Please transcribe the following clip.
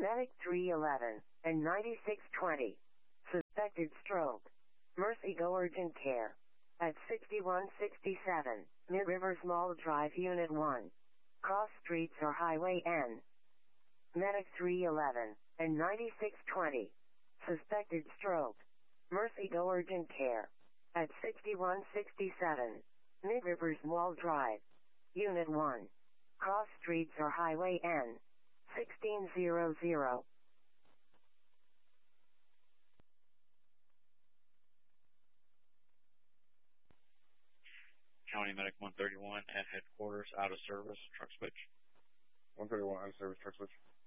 Medic 311 and 9620. Suspected stroke. Mercy Go Urgent Care. At 6167, Mid Rivers Mall Drive, Unit 1. Cross Streets or Highway N. Medic 311 and 9620. Suspected stroke. Mercy Go Urgent Care. At 6167, Mid Rivers Mall Drive, Unit 1. Cross Streets or Highway N. 1600. County Medic 131 at headquarters, out of service, truck switch. 131 out of service, truck switch.